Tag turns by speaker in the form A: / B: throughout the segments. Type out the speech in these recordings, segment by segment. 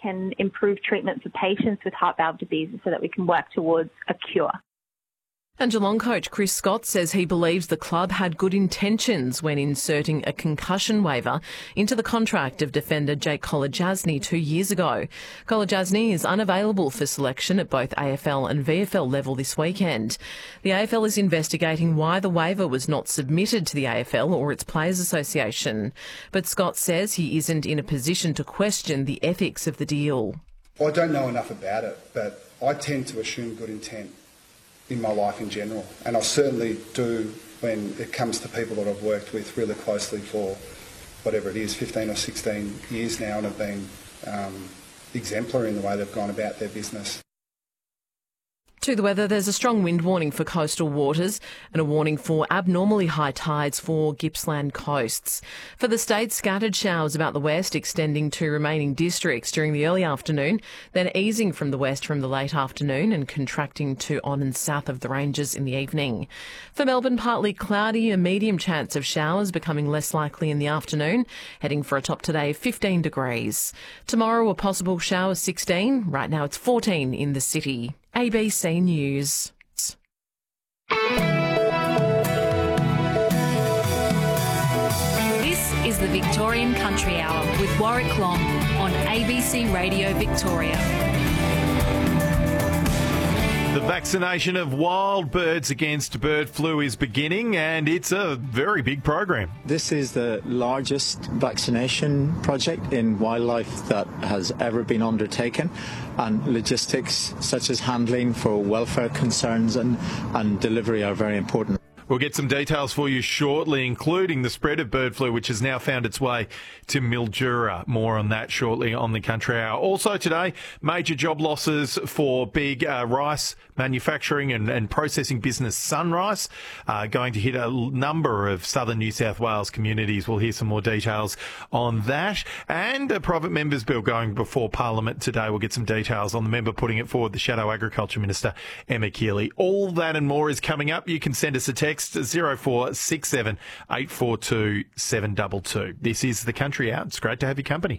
A: can improve treatment for patients with heart valve disease so that we can work towards a cure.
B: And Geelong coach Chris Scott says he believes the club had good intentions when inserting a concussion waiver into the contract of defender Jake Kolodjasny 2 years ago. Kolodjasny is unavailable for selection at both AFL and VFL level this weekend. The AFL is investigating why the waiver was not submitted to the AFL or its Players Association. But Scott says he isn't in a position to question the ethics of the deal.
C: I don't know enough about it, but I tend to assume good intent in my life in general, and I certainly do when it comes to people that I've worked with really closely for whatever it is, 15 or 16 years now, and have been exemplary in the way they've gone about their business.
B: To the weather, there's a strong wind warning for coastal waters and a warning for abnormally high tides for Gippsland coasts. For the state, scattered showers about the west extending to remaining districts during the early afternoon, then easing from the west from the late afternoon and contracting to on and south of the ranges in the evening. For Melbourne, partly cloudy, a medium chance of showers becoming less likely in the afternoon, heading for a top today of 15 degrees. Tomorrow, a possible shower 16. Right now it's 14 in the city. ABC News.
D: This is the Victorian Country Hour with Warwick Long on ABC Radio Victoria.
E: The vaccination of wild birds against bird flu is beginning, and it's a very big program.
F: This is the largest vaccination project in wildlife that has ever been undertaken, and logistics such as handling for welfare concerns and delivery are very important.
E: We'll get some details for you shortly, including the spread of bird flu, which has now found its way to Mildura. More on that shortly on the Country Hour. Also today, major job losses for big rice manufacturing and processing business Sunrise, going to hit a number of southern New South Wales communities. We'll hear some more details on that. And a private members bill going before Parliament today. We'll get some details on the member putting it forward, the Shadow Agriculture Minister, Emma Keeley. All that and more is coming up. You can send us a text 0467 842 722. This is the Country Hour. It's great to have your company.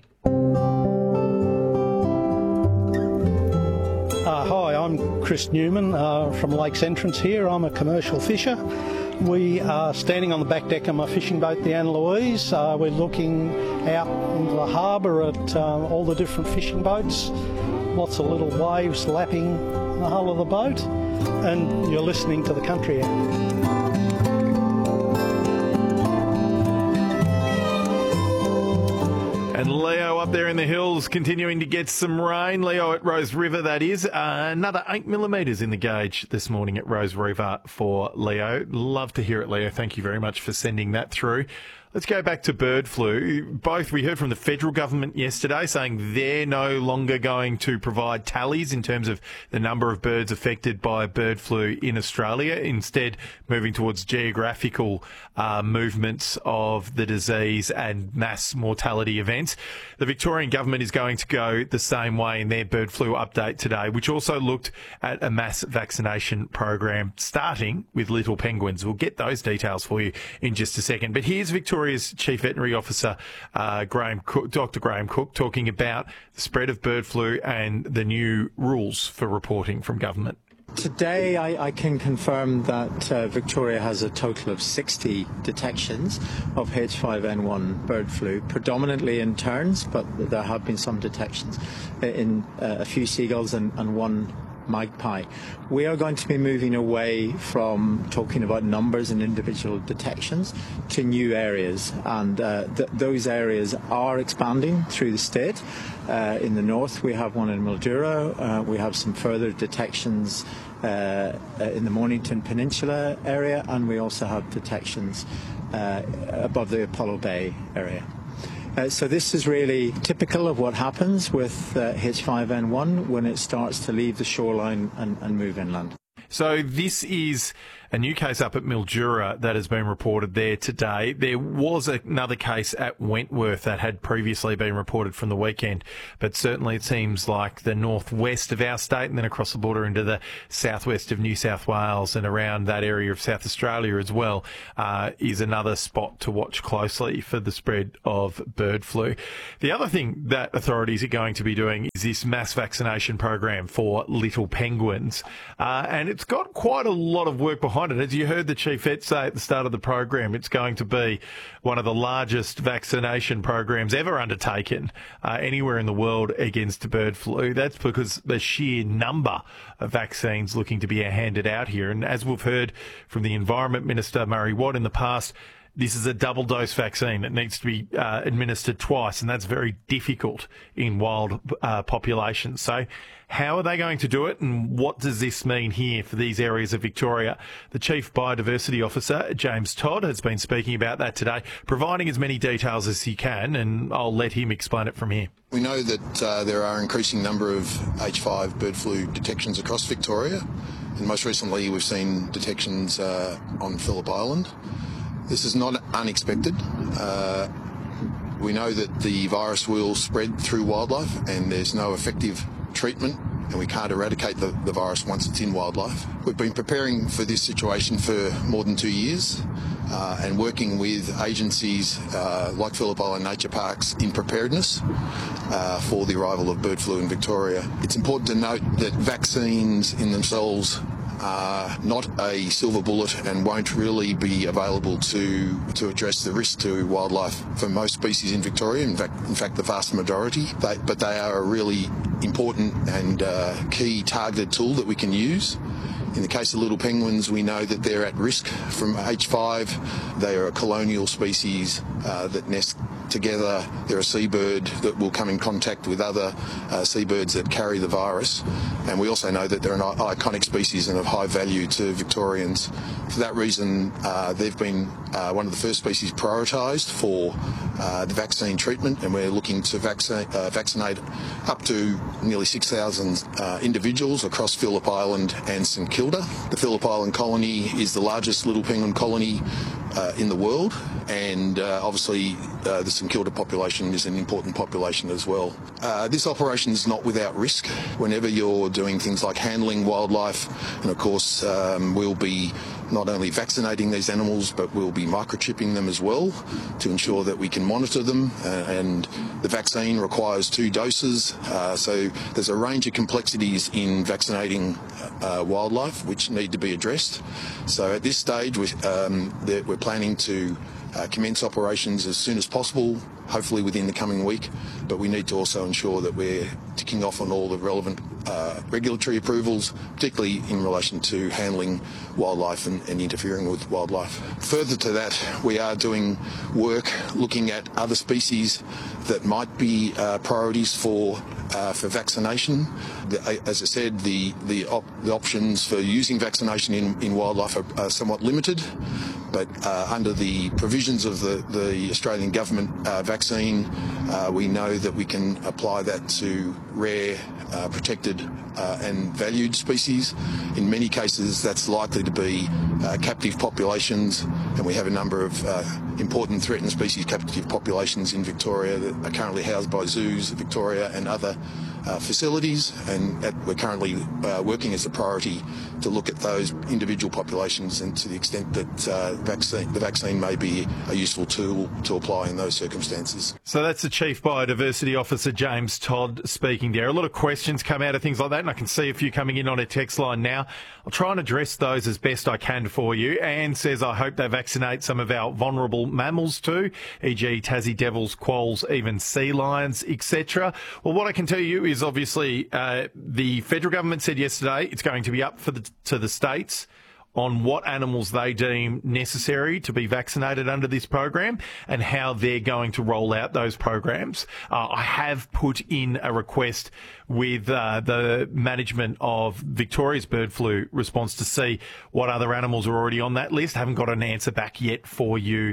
G: Hi, I'm Chris Newman from Lakes Entrance here. I'm a commercial fisher. We are standing on the back deck of my fishing boat, the Anne Louise. We're looking out into the harbour at all the different fishing boats. Lots of little waves lapping the hull of the boat. And you're listening to the Country Hour.
E: And Leo up there in the hills continuing to get some rain. Leo at Rose River, that is. Another 8 millimetres in the gauge this morning at Rose River for Leo. Love to hear it, Leo. Thank you very much for sending that through. Let's go back to bird flu. We heard from the federal government yesterday saying they're no longer going to provide tallies in terms of the number of birds affected by bird flu in Australia, instead moving towards geographical movements of the disease and mass mortality events. The Victorian government is going to go the same way in their bird flu update today, which also looked at a mass vaccination program starting with little penguins. We'll get those details for you in just a second. But here's Victoria's Chief Veterinary Officer, Dr. Graham Cook, talking about the spread of bird flu and the new rules for reporting from government.
F: Today I can confirm that Victoria has a total of 60 detections of H5N1 bird flu, predominantly in terns, but there have been some detections in a few seagulls and one magpie. We are going to be moving away from talking about numbers and individual detections to new areas, and those areas are expanding through the state. In the north we have one in Mildura, we have some further detections in the Mornington Peninsula area, and we also have detections above the Apollo Bay area. So this is really typical of what happens with H5N1 when it starts to leave the shoreline and move inland.
E: So this is a new case up at Mildura that has been reported there today. There was another case at Wentworth that had previously been reported from the weekend, but certainly it seems like the northwest of our state and then across the border into the southwest of New South Wales and around that area of South Australia as well is another spot to watch closely for the spread of bird flu. The other thing that authorities are going to be doing is this mass vaccination program for little penguins, and it's got quite a lot of work behind it. As you heard the Chief Vet say at the start of the program, it's going to be one of the largest vaccination programs ever undertaken anywhere in the world against bird flu. That's because the sheer number of vaccines looking to be handed out here. And as we've heard from the Environment Minister, Murray Watt, in the past, this is a double-dose vaccine that needs to be administered twice, and that's very difficult in wild populations. So how are they going to do it, and what does this mean here for these areas of Victoria? The Chief Biodiversity Officer, James Todd, has been speaking about that today, providing as many details as he can, and I'll let him explain it from here.
H: We know that there are an increasing number of H5 bird flu detections across Victoria, and most recently we've seen detections on Phillip Island. This is not unexpected. We know that the virus will spread through wildlife and there's no effective treatment and we can't eradicate the virus once it's in wildlife. We've been preparing for this situation for more than 2 years and working with agencies like Phillip Island Nature Parks in preparedness for the arrival of bird flu in Victoria. It's important to note that vaccines in themselves are not a silver bullet and won't really be available to address the risk to wildlife for most species in Victoria. In fact, the vast majority. But they are a really important and key targeted tool that we can use. In the case of little penguins, we know that they're at risk from H5. They are a colonial species that nest together. They're a seabird that will come in contact with other seabirds that carry the virus. And we also know that they're an iconic species and of high value to Victorians. For that reason, they've been one of the first species prioritised for the vaccine treatment, and we're looking to vaccinate up to nearly 6,000 individuals across Phillip Island and St Kilda. The Phillip Island colony is the largest little penguin colony in the world, and obviously the St Kilda population is an important population as well. This operation is not without risk. Whenever you're doing things like handling wildlife, and of course we'll be not only vaccinating these animals, but we'll be microchipping them as well to ensure that we can monitor them, and the vaccine requires 2 doses, so there's a range of complexities in vaccinating wildlife which need to be addressed. So at this stage we're planning to commence operations as soon as possible, hopefully within the coming week, but we need to also ensure that we're ticking off on all the relevant regulatory approvals, particularly in relation to handling wildlife and interfering with wildlife. Further to that, we are doing work looking at other species that might be priorities for vaccination. As I said, the options for using vaccination in wildlife are somewhat limited, but under the provisions of the Australian government vaccine, we know that we can apply that to rare, protected and valued species. In many cases, that's likely to be captive populations, and we have a number of important threatened species captive populations in Victoria that are currently housed by zoos, Victoria and other facilities, and we're currently working as a priority to look at those individual populations, and to the extent that the vaccine may be a useful tool to apply in those circumstances.
E: So that's the Chief Biodiversity Officer, James Todd, speaking there. A lot of questions come out of things like that, and I can see a few coming in on a text line now. I'll try and address those as best I can for you. Anne says, I hope they vaccinate some of our vulnerable mammals too, e.g. Tassie devils, quolls, even sea lions, etc. Well, what I can tell you is obviously the federal government said yesterday it's going to be up to the states on what animals they deem necessary to be vaccinated under this program and how they're going to roll out those programs. I have put in a request with the management of Victoria's bird flu response to see what other animals are already on that list. I haven't got an answer back yet for you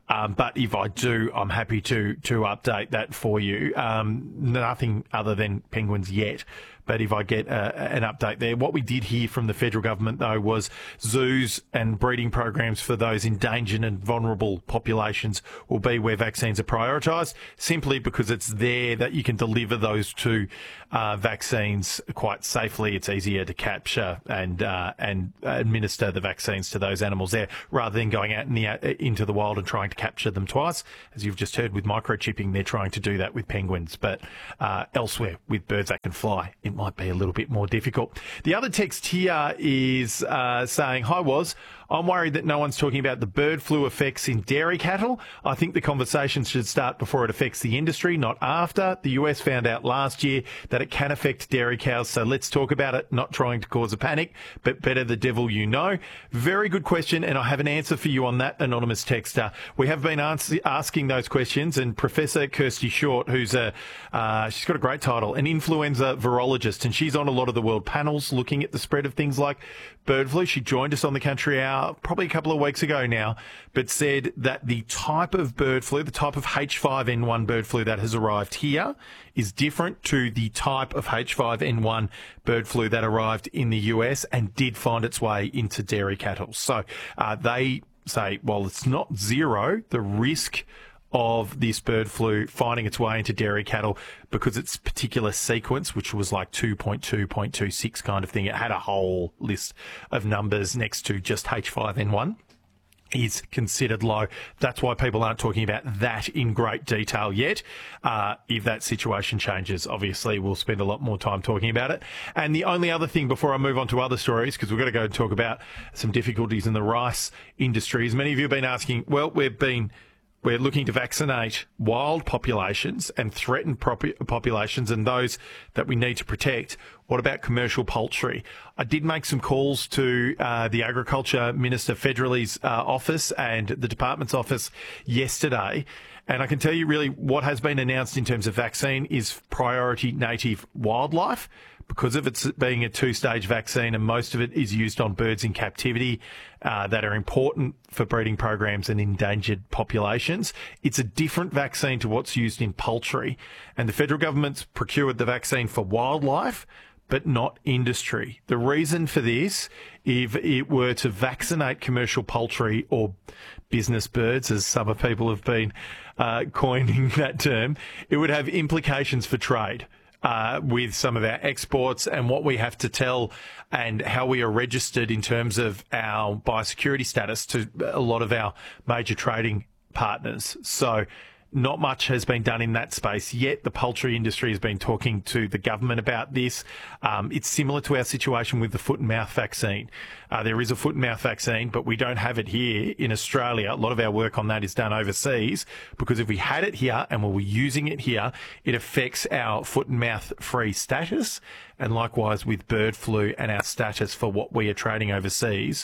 E: But if I do, I'm happy to update that for you. Nothing other than penguins yet. But if I get an update there, what we did hear from the federal government, though, was zoos and breeding programs for those endangered and vulnerable populations will be where vaccines are prioritised, simply because it's there that you can deliver those two vaccines quite safely. It's easier to capture and administer the vaccines to those animals there, rather than going out into the wild and trying to capture them twice. As you've just heard with microchipping, they're trying to do that with penguins. But elsewhere, with birds that can fly, it might be a little bit more difficult. The other text here is saying, "Hi, Woz. I'm worried that no one's talking about the bird flu effects in dairy cattle. I think the conversation should start before it affects the industry, not after. The US found out last year that it can affect dairy cows, so let's talk about it, not trying to cause a panic, but better the devil you know." Very good question, and I have an answer for you on that, anonymous texter. We have been asking those questions, and Professor Kirsty Short, who's she's got a great title, an influenza virologist, and she's on a lot of the world panels looking at the spread of things like bird flu. She joined us on the Country Hour probably a couple of weeks ago now, but said that the type of bird flu, the type of H5N1 bird flu that has arrived here, is different to the type of H5N1 bird flu that arrived in the US and did find its way into dairy cattle. So they say, while it's not zero, the risk of this bird flu finding its way into dairy cattle, because its particular sequence, which was like 2.2.26 kind of thing, it had a whole list of numbers next to just H5N1, is considered low. That's why people aren't talking about that in great detail yet. If that situation changes, obviously we'll spend a lot more time talking about it. And the only other thing before I move on to other stories, because we've got to go and talk about some difficulties in the rice industry, as many of you have been asking, well, we're looking to vaccinate wild populations and threatened populations and those that we need to protect. What about commercial poultry? I did make some calls to the Agriculture Minister Federally's office and the department's office yesterday, and I can tell you really what has been announced in terms of vaccine is priority native wildlife, because of its being a two-stage vaccine, and most of it is used on birds in captivity that are important for breeding programs and endangered populations. It's a different vaccine to what's used in poultry, and the federal government's procured the vaccine for wildlife, but not industry. The reason for this, if it were to vaccinate commercial poultry or business birds, as some of people have been coining that term, it would have implications for trade. With some of our exports and what we have to tell and how we are registered in terms of our biosecurity status to a lot of our major trading partners. So not much has been done in that space yet. The poultry industry has been talking to the government about this. It's similar to our situation with the foot and mouth vaccine. There is a foot and mouth vaccine, but we don't have it here in Australia. A lot of our work on that is done overseas, because if we had it here and we were using it here, it affects our foot and mouth free status. And likewise with bird flu and our status for what we are trading overseas,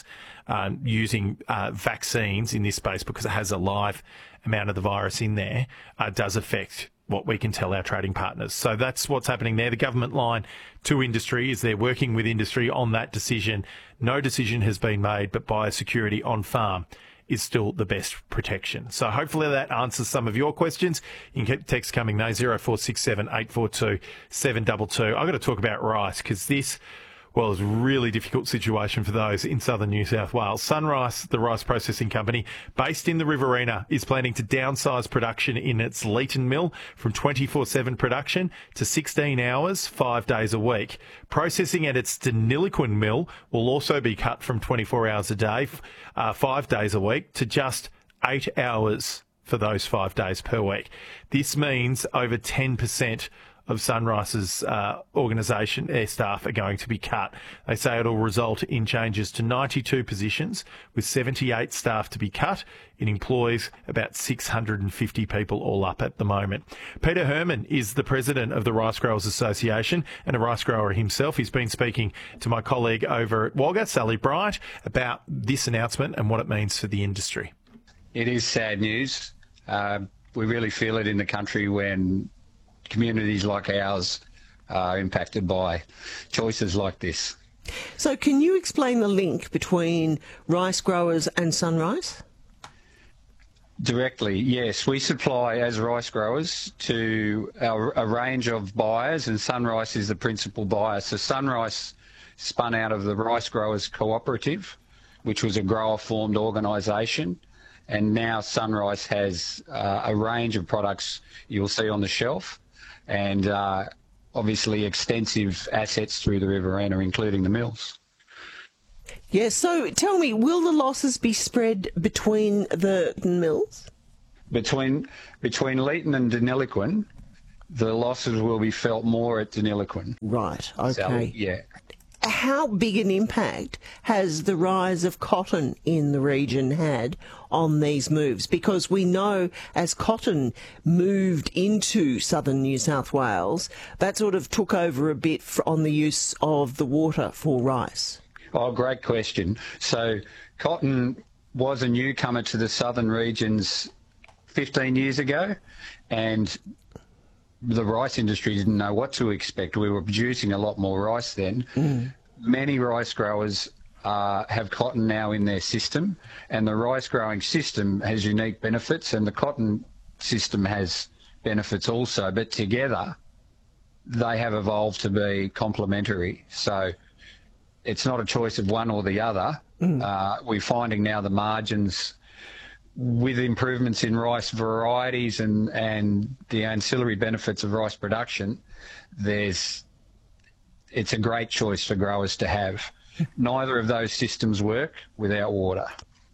E: using vaccines in this space, because it has a live amount of the virus in there, does affect what we can tell our trading partners. So that's what's happening there. The government line to industry is they're working with industry on that decision. No decision has been made, but biosecurity on farm is still the best protection. So hopefully that answers some of your questions. You can keep text coming though, 0467 842 722. I've got to talk about rice, because this, well, it's a really difficult situation for those in southern New South Wales. Sunrise, the rice processing company based in the Riverina, is planning to downsize production in its Leeton mill from 24/7 production to 16 hours, 5 days a week. Processing at its Deniliquin mill will also be cut from 24 hours a day, 5 days a week, to just 8 hours for those 5 days per week. This means over 10% of Sunrise's organisation, their staff, are going to be cut. They say it'll result in changes to 92 positions, with 78 staff to be cut. It employs about 650 people all up at the moment. Peter Herman is the president of the Rice Growers Association and a rice grower himself. He's been speaking to my colleague over at Wagga, Sally Bryant, about this announcement and what it means for the industry.
I: It is sad news. We really feel it in the country when communities like ours are impacted by choices like this.
J: So can you explain the link between rice growers and Sunrise?
I: Directly, yes. We supply, as rice growers, to a range of buyers, and Sunrice is the principal buyer. So Sunrice spun out of the Rice Growers Cooperative, which was a grower-formed organisation, and now Sunrice has a range of products you'll see on the shelf, and obviously extensive assets through the Riverina, including the mills.
J: Yes, so tell me, will the losses be spread between the mills?
I: Between Leeton and Deniliquin, the losses will be felt more at Deniliquin.
J: Right, okay.
I: So, yeah.
J: How big an impact has the rise of cotton in the region had on these moves? Because we know as cotton moved into southern New South Wales, that sort of took over a bit on the use of the water for rice.
I: Oh, great question. So cotton was a newcomer to the southern regions 15 years ago, and the rice industry didn't know what to expect. We were producing a lot more rice then. Many rice growers have cotton now in their system, and the rice growing system has unique benefits, and the cotton system has benefits also, but together they have evolved to be complementary. So it's not a choice of one or the other. We're finding now the margins with improvements in rice varieties and the ancillary benefits of rice production, it's a great choice for growers to have. Neither of those systems work without water.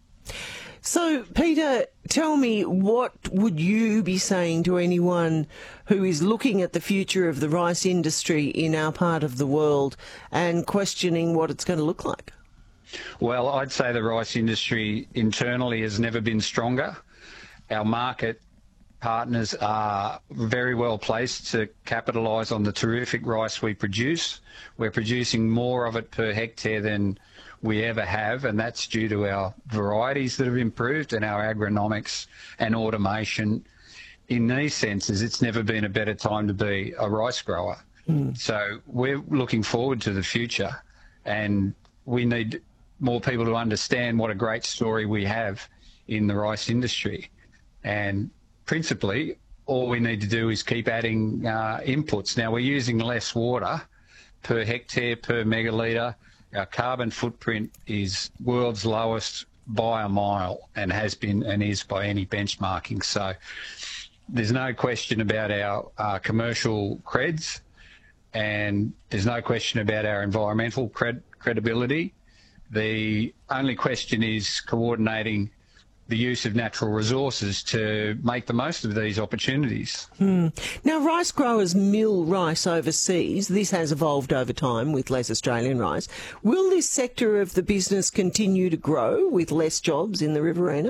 J: So, Peter, tell me, what would you be saying to anyone who is looking at the future of the rice industry in our part of the world and questioning what it's going to look like?
I: Well, I'd say the rice industry internally has never been stronger. Our market partners are very well placed to capitalise on the terrific rice we produce. We're producing more of it per hectare than we ever have, and that's due to our varieties that have improved and our agronomics and automation. In these senses, it's never been a better time to be a rice grower. So we're looking forward to the future, and we need more people to understand what a great story we have in the rice industry. And principally, all we need to do is keep adding inputs. Now, we're using less water per hectare, per megalitre. Our carbon footprint is world's lowest by a mile, and has been and is by any benchmarking. So there's no question about our commercial creds, and there's no question about our environmental credibility. The only question is coordinating the use of natural resources to make the most of these opportunities.
J: Now, rice growers mill rice overseas. This has evolved over time with less Australian rice. Will this sector of the business continue to grow with less jobs in the Riverina?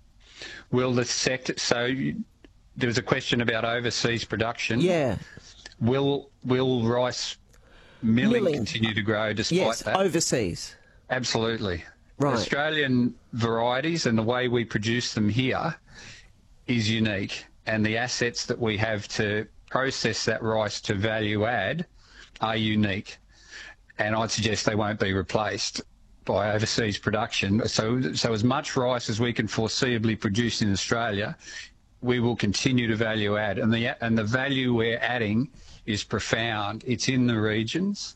I: Will the sector... So there was a question about overseas production.
J: Yeah.
I: Will rice milling continue to grow despite that? Yes,
J: overseas.
I: Absolutely.
J: Right.
I: Australian varieties and the way we produce them here is unique, and the assets that we have to process that rice to value add are unique, and I'd suggest they won't be replaced by overseas production. So as much rice as we can foreseeably produce in Australia, we will continue to value add, and the value we're adding is profound. It's in the regions.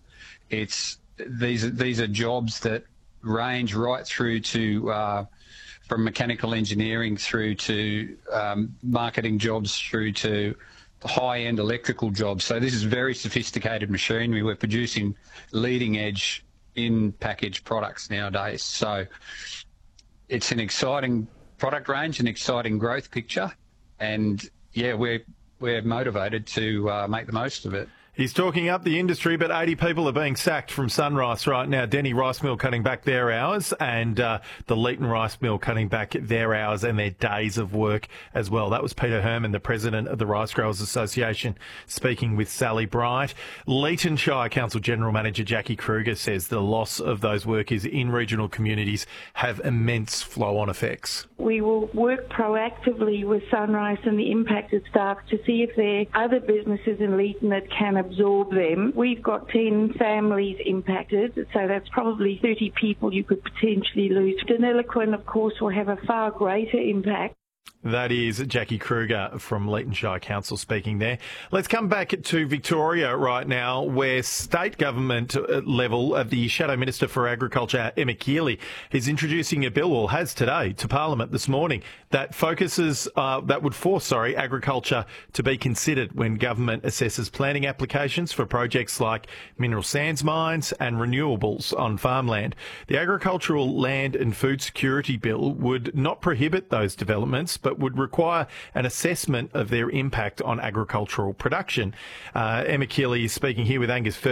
I: These are jobs that range right through to from mechanical engineering through to marketing jobs through to high-end electrical jobs. So this is very sophisticated machinery. We're producing leading-edge in-packaged products nowadays. So it's an exciting product range, an exciting growth picture, and yeah, we're motivated to make the most of it.
E: He's talking up the industry, but 80 people are being sacked from Sunrice right now. Denny Rice Mill cutting back their hours, and the Leeton Rice Mill cutting back their hours and their days of work as well. That was Peter Herman, the president of the Rice Growers Association, speaking with Sally Bright. Leeton Shire Council General Manager Jackie Kruger says the loss of those workers in regional communities have immense flow-on effects.
K: We will work proactively with Sunrice and the impacted staff to see if there are other businesses in Leeton that can absorb them. We've got 10 families impacted, so that's probably 30 people you could potentially lose. Deniliquin, of course, will have a far greater impact.
E: That is Jackie Kruger from Leeton Shire Council speaking there. Let's come back to Victoria right now, where state government level, the Shadow Minister for Agriculture, Emma Keeley, is introducing a bill, or has today, to Parliament this morning, that focuses, that would force, agriculture to be considered when government assesses planning applications for projects like mineral sands mines and renewables on farmland. The Agricultural Land and Food Security Bill would not prohibit those developments, but would require an assessment of their impact on agricultural production. Emma Keeley is speaking here with Angus Firth.